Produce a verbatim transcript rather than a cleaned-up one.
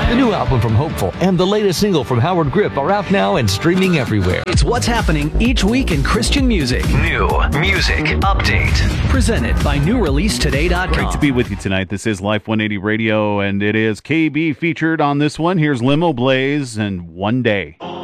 The new album from Hopeful and the latest single from Howard Grip are out now and streaming everywhere. It's what's happening each week in Christian music. New music update. Presented by new release today dot com. Great to be with you tonight. This is Life one eighty Radio, and it is K B featured on this one. Here's Limo Blaze and One Day.